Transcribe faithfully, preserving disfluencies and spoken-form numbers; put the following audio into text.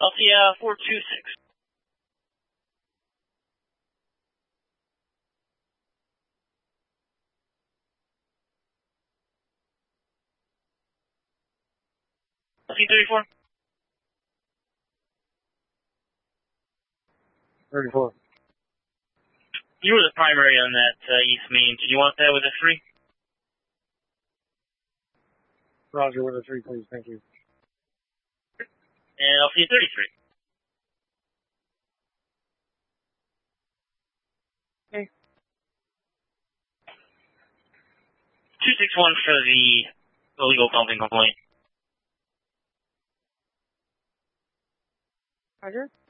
I'll see uh, four two six. I'll see thirty-four. thirty-four. You were the primary on that uh, East Main. Did you want that with a three? Roger, with a three, please. Thank you. And I'll see thirty-three. Okay. two six one for the illegal pumping complaint. Roger.